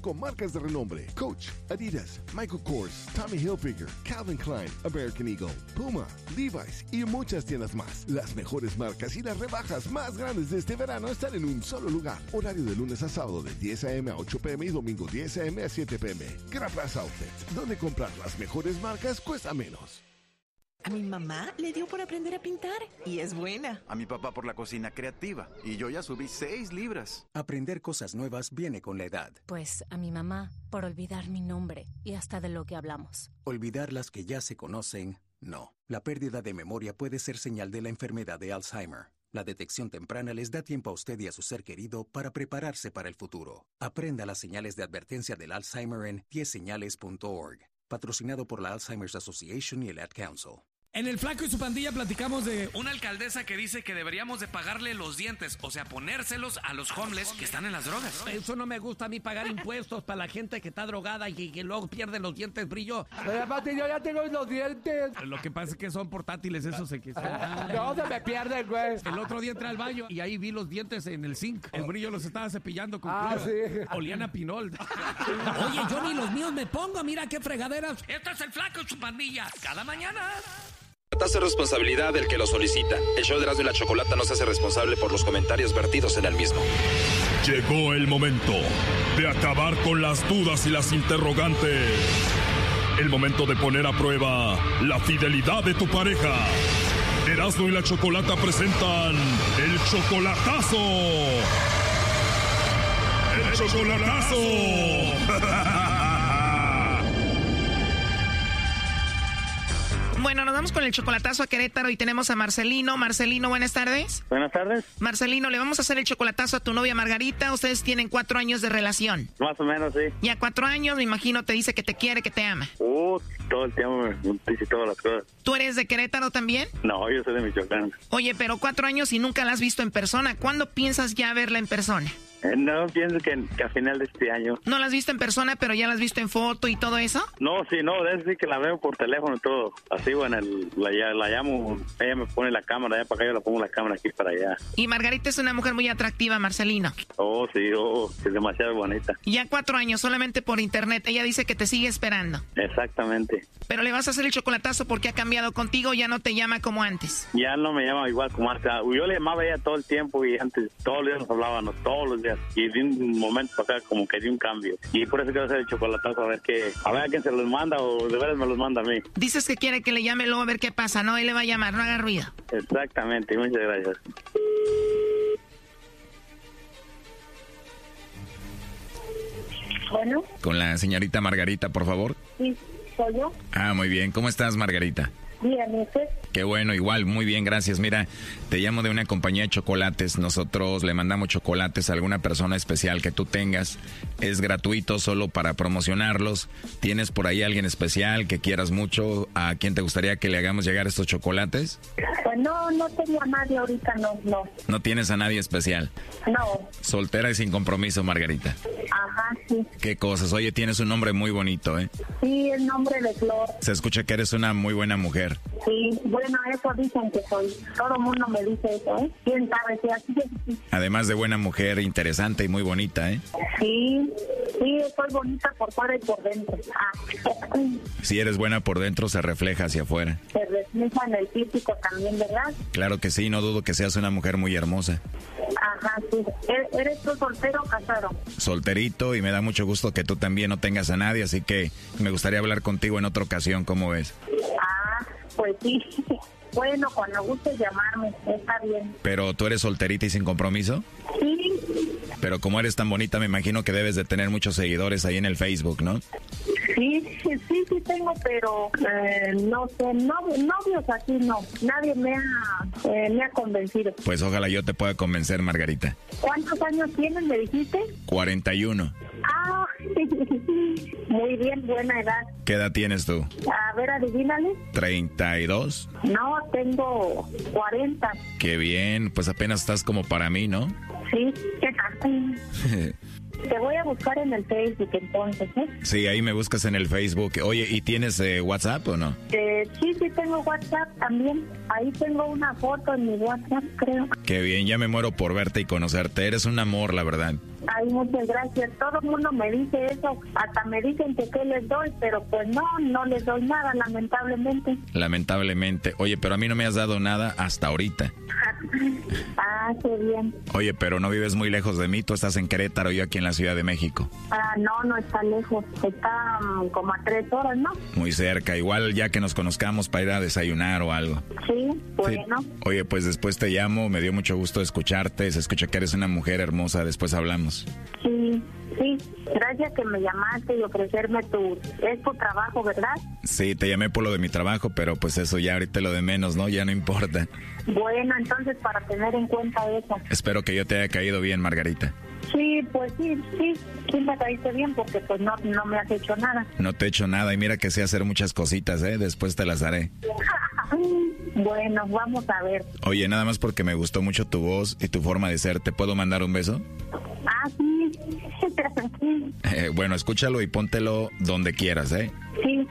con marcas de renombre: Coach, Adidas, Michael Kors, Tommy Hilfiger, Calvin Klein, American Eagle, Puma, Levi's y muchas tiendas más. Las mejores marcas y las rebajas más grandes de este verano están en un solo lugar. Horario de lunes a sábado de 10 a.m. a 8 p.m. y domingo 10 a.m. a 7 p.m. Grapas Outlet, donde comprar las mejores marcas cuesta menos. A mi mamá le dio por aprender a pintar y es buena. A mi papá por la cocina creativa y yo ya subí 6 libras. Aprender cosas nuevas viene con la edad. Pues a mi mamá por olvidar mi nombre y hasta de lo que hablamos. Olvidar las que ya se conocen, no. La pérdida de memoria puede ser señal de la enfermedad de Alzheimer. La detección temprana les da tiempo a usted y a su ser querido para prepararse para el futuro. Aprenda las señales de advertencia del Alzheimer en 10señales.org. Patrocinado por la Alzheimer's Association y el Ad Council. En El Flaco y su pandilla platicamos de una alcaldesa que dice que deberíamos de pagarle los dientes, o sea, ponérselos a los homeless que están en las drogas. Eso no me gusta a mí, pagar impuestos para la gente que está drogada y que luego pierde los dientes brillo. Además, yo ya tengo los dientes. Lo que pasa es que son portátiles, esos se que no, se me pierden, güey. El otro día entré al baño y ahí vi los dientes en el zinc. El brillo los estaba cepillando con cloro. Sí. Olían a pinol. Oye, yo ni los míos me pongo, mira qué fregaderas. Este es El Flaco y su pandilla, cada mañana. Es responsabilidad del que lo solicita. El show de Erasmo y la Chocolata no se hace responsable por los comentarios vertidos en el mismo. Llegó el momento de acabar con las dudas y las interrogantes. El momento de poner a prueba la fidelidad de tu pareja. Erasmo y la Chocolata presentan el chocolatazo. ¡El chocolatazo! Bueno, nos vamos con el chocolatazo a Querétaro y tenemos a Marcelino. Marcelino, buenas tardes. Buenas tardes. Marcelino, le vamos a hacer el chocolatazo a tu novia Margarita. Ustedes tienen 4 años de relación. Más o menos, sí. Ya 4 años, me imagino, te dice que te quiere, que te ama. Todo el tiempo me dice todas las cosas. ¿Tú eres de Querétaro también? No, yo soy de Michoacán. Oye, pero 4 años y nunca la has visto en persona. ¿Cuándo piensas ya verla en persona? No, pienso que a final de este año. ¿No la has visto en persona, pero ya la has visto en foto y todo eso? No, sí, no, es decir que la veo por teléfono y todo. Así, bueno, la llamo, ella me pone la cámara allá para acá, yo la pongo la cámara aquí para allá. Y Margarita es una mujer muy atractiva, Marcelino. Sí, es demasiado bonita. Ya 4 años, solamente por internet. Ella dice que te sigue esperando. Exactamente. Pero le vas a hacer el chocolatazo porque ha cambiado contigo, ya no te llama como antes. Ya no me llama igual como antes. Yo le llamaba a ella todo el tiempo y antes todos los días nos hablábamos, todos los días. Y de un momento para acá como que di un cambio. Y por eso quiero hacer el chocolatazo a ver a quién se los manda o de veras me los manda a mí. Dices que quiere que le llame luego a ver qué pasa, ¿no? Él le va a llamar, no haga ruido. Exactamente, muchas gracias. Bueno. Con la señorita Margarita, por favor. Sí, soy yo. Muy bien. ¿Cómo estás, Margarita? Bien, ¿y usted? Qué bueno, igual, muy bien, gracias. Mira, te llamo de una compañía de chocolates. Nosotros le mandamos chocolates a alguna persona especial que tú tengas. Es gratuito, solo para promocionarlos. ¿Tienes por ahí alguien especial que quieras mucho? ¿A quién te gustaría que le hagamos llegar estos chocolates? Pues no tengo a nadie ahorita, no. ¿No tienes a nadie especial? No. Soltera y sin compromiso, Margarita. Ajá, sí. Qué cosas. Oye, tienes un nombre muy bonito, ¿eh? Sí, el nombre de Flor. Se escucha que eres una muy buena mujer. Sí, bueno, eso dicen que soy. Todo el mundo me dice eso, ¿eh? ¿Quién sabe si así es? Además de buena mujer, interesante y muy bonita, ¿eh? Sí, soy bonita por fuera y por dentro. Si eres buena por dentro, se refleja hacia afuera. Se refleja en el físico también, ¿verdad? Claro que sí, no dudo que seas una mujer muy hermosa. Ajá, sí. ¿Eres tú soltero o casado? Solterito, y me da mucho gusto que tú también no tengas a nadie, así que me gustaría hablar contigo en otra ocasión, ¿cómo ves? Pues sí. Bueno, cuando guste llamarme, está bien. ¿Pero tú eres solterita y sin compromiso? Sí. Pero como eres tan bonita, me imagino que debes de tener muchos seguidores ahí en el Facebook, ¿no? Sí tengo, pero no sé, novios así no. Nadie me ha convencido. Pues ojalá yo te pueda convencer, Margarita. ¿Cuántos años tienes, me dijiste? 41. Muy bien, buena edad. ¿Qué edad tienes tú? A ver, adivínale. 32. No, tengo 40. Qué bien, pues apenas estás como para mí, ¿no? Sí, Te voy a buscar en el Facebook entonces, ¿eh? Sí, ahí me buscas en el Facebook. Oye, ¿y tienes WhatsApp o no? Sí tengo WhatsApp también. Ahí tengo una foto en mi WhatsApp, creo. Qué bien, ya me muero por verte y conocerte. Eres un amor, la verdad. Ay, muchas gracias. Todo el mundo me dice eso. Hasta me dicen que qué les doy, pero pues no les doy nada, lamentablemente. Lamentablemente. Oye, pero a mí no me has dado nada hasta ahorita. Ah, qué bien. Oye, pero no vives muy lejos de mí. Tú estás en Querétaro, yo aquí en la Ciudad de México. Ah, no está lejos. Está como a 3 horas, ¿no? Muy cerca. Igual ya que nos conozcamos para ir a desayunar o algo. Sí, bueno. Sí. Oye, pues después te llamo. Me dio mucho gusto escucharte. Se escucha que eres una mujer hermosa. Después hablamos. Sí. Gracias que me llamaste y ofrecerme es tu trabajo, ¿verdad? Sí, te llamé por lo de mi trabajo, pero pues eso ya ahorita lo de menos, ¿no? Ya no importa. Bueno, entonces para tener en cuenta eso. Espero que yo te haya caído bien, Margarita. Sí, pues sí me caíste bien porque pues no me has hecho nada. No te he hecho nada y mira que sé hacer muchas cositas, ¿eh? Después te las haré. Bueno, vamos a ver. Oye, nada más porque me gustó mucho tu voz y tu forma de ser, ¿te puedo mandar un beso? Ah, sí. Bueno, escúchalo y póntelo donde quieras, ¿eh? Sí.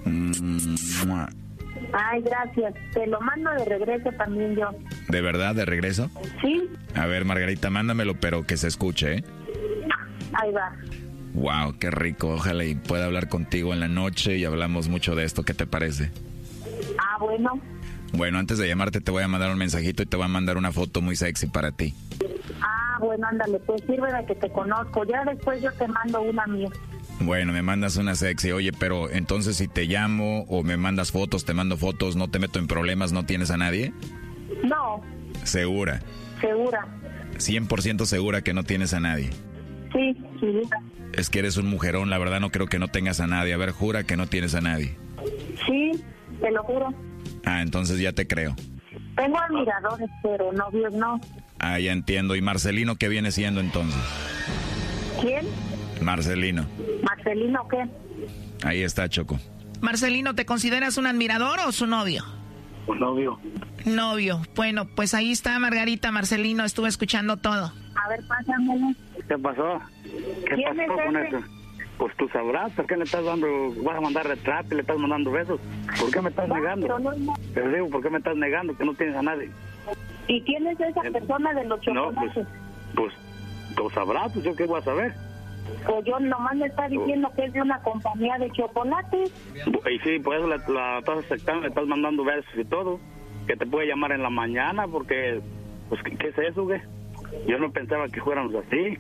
Ay, gracias. Te lo mando de regreso también yo. ¿De verdad? ¿De regreso? Sí. A ver, Margarita, mándamelo, pero que se escuche, ¿eh? Ahí va. Wow, qué rico. Ojalá y pueda hablar contigo en la noche y hablamos mucho de esto. ¿Qué te parece? Ah, bueno. Bueno, antes de llamarte te voy a mandar un mensajito y te voy a mandar una foto muy sexy para ti. Ah, bueno, ándale, pues sirve de que te conozco. Ya después yo te mando una mía. Bueno, me mandas una sexy. Oye, pero entonces si te llamo o me mandas fotos, te mando fotos, ¿no te meto en problemas? ¿No tienes a nadie? No. ¿Segura? Segura. 100% segura que no tienes a nadie. Sí, segura. Es que eres un mujerón, la verdad no creo que no tengas a nadie. A ver, jura que no tienes a nadie. Sí, te lo juro. Ah, entonces ya te creo. Tengo admiradores, pero novios no. Ah, ya entiendo. ¿Y Marcelino qué viene siendo entonces? ¿Quién? Marcelino. ¿Marcelino qué? Ahí está, Choco. Marcelino, ¿te consideras un admirador o su novio? Un novio. Novio. Bueno, pues ahí está Margarita, Marcelino, estuve escuchando todo. A ver, pásamelo. ¿Qué pasó? ¿Qué pasó con eso? Pues tú sabrás, ¿por qué le estás dando, vas a mandar retrato y le estás mandando besos? ¿Por qué me estás negando? Pero digo, ¿por qué me estás negando que no tienes a nadie? ¿Y quién es esa persona de los chocolates? No, pues tú sabrás, pues yo qué voy a saber. Pues yo nomás me está diciendo que es de una compañía de chocolates. Y sí, por eso la estás aceptando, le estás mandando besos y todo. Que te puede llamar en la mañana porque, pues, ¿qué es eso, güey? Yo no pensaba que fuéramos así.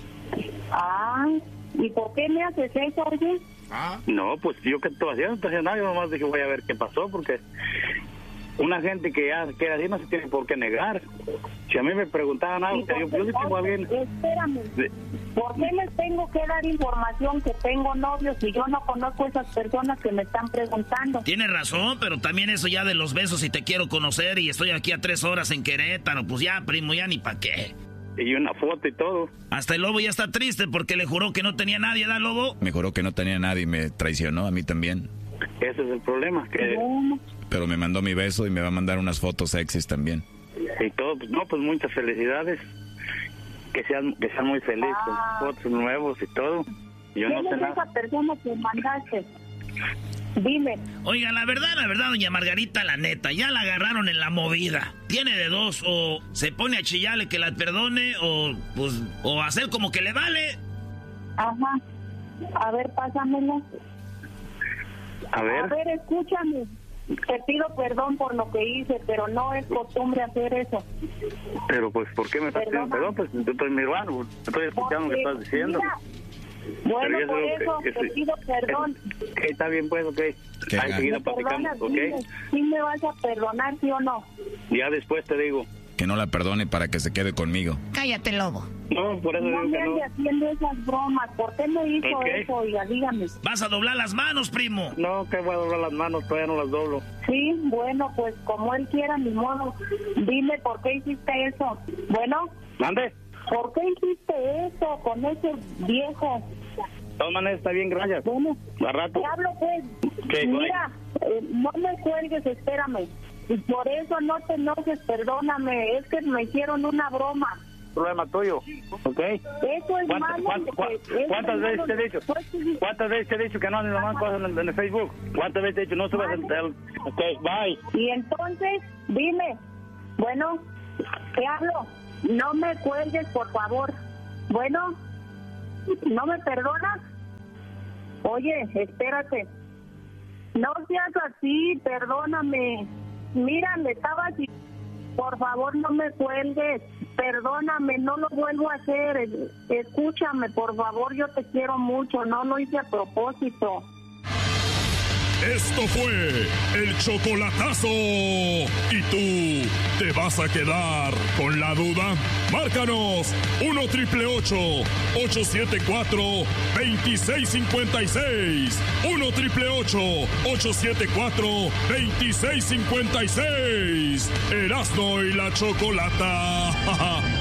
Ah, ¿y por qué me haces eso, oye? No, pues yo que estoy haciendo, no estoy haciendo nada, yo nomás dije voy a ver qué pasó, porque una gente que ya queda así no se tiene por qué negar. Si a mí me preguntaban algo, yo le digo a alguien... Espérame, ¿por qué les tengo que dar información que tengo novios si yo no conozco a esas personas que me están preguntando? Tienes razón, pero también eso ya de los besos y te quiero conocer y estoy aquí a 3 horas en Querétaro, pues ya, primo, ya ni pa' qué. Y una foto y todo. Hasta el Lobo ya está triste porque le juró que no tenía nadie, ¿da, Lobo? Me juró que no tenía nadie y me traicionó, a mí también. Ese es el problema, que... Pero me mandó mi beso y me va a mandar unas fotos sexys también. Y todo, pues, no, pues muchas felicidades. Que sean muy felices, fotos nuevos y todo. Yo no sé nada. ¿Quién es esa persona que mandaste? Dime. Oiga, la verdad, doña Margarita, la neta, ya la agarraron en la movida. Tiene de dos, o se pone a chillarle que la perdone, o hacer como que le vale. Ajá. A ver, pásamelo. A ver, escúchame. Te pido perdón por lo que hice, pero no es costumbre hacer eso. Pero pues, ¿por qué me estás pidiendo perdón? Pues yo estoy mi hermano, estoy escuchando lo que estás diciendo. Mira, bueno, por eso te pido perdón. Está bien, pues, ok. Ahí seguido platicamos, ok. ¿Sí me vas a perdonar, sí o no? Ya después te digo. Que no la perdone para que se quede conmigo. Cállate, Lobo. No, por eso no digo me que no. ande haciendo esas bromas. ¿Por qué me hizo eso? Oiga, dígame. ¿Vas a doblar las manos, primo? No, que voy a doblar las manos, todavía no las doblo. Sí, bueno, pues como él quiera, ni modo. Dime por qué hiciste eso. Bueno. ¿Mande? ¿Por qué hiciste eso con ese viejo? De todas maneras, está bien, gracias. Bueno, a rato. Te hablo, pues. ¿Qué? Mira, no me cuelgues, espérame. Y por eso no te enojes, perdóname. Es que me hicieron una broma. Problema tuyo, ¿ok? Eso es malo. ¿Cuántas veces te he dicho? ¿Cuántas veces te he dicho que no haces nomás cosas en el Facebook? ¿Cuántas veces te he dicho no subas el... Ok, bye. Y entonces, dime. Bueno, te hablo. No me cuelgues, por favor. Bueno, ¿no me perdonas? Oye, espérate. No seas así, perdóname. Mira, le estaba así. Por favor, no me cuelgues. Perdóname, no lo vuelvo a hacer. Escúchame, por favor, yo te quiero mucho. No lo hice a propósito. Esto fue el chocolatazo. ¿Y tú te vas a quedar con la duda? Márcanos 1-888-874-2656. 1-888-874-2656. Erasmo y la Chocolata.